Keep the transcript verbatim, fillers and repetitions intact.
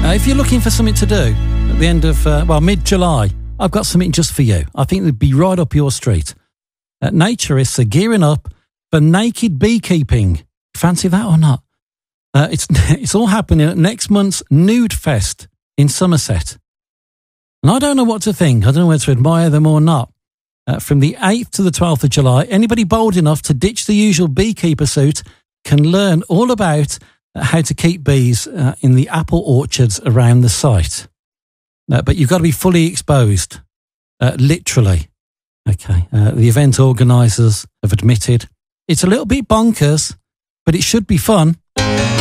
Uh, if you're looking for something to do at the end of, uh, well, mid-July, I've got something just for you. I think it'd be right up your street. Uh, naturists are gearing up for naked beekeeping. Fancy that or not? Uh, it's it's all happening at next month's Nude Fest in Somerset. And I don't know what to think. I don't know whether to admire them or not. Uh, from the eighth to the twelfth of July, anybody bold enough to ditch the usual beekeeper suit can learn all about how to keep bees uh, in the apple orchards around the site. Uh, but you've got to be fully exposed, uh, literally. Okay. Uh, the event organisers have admitted it's a little bit bonkers, but it should be fun.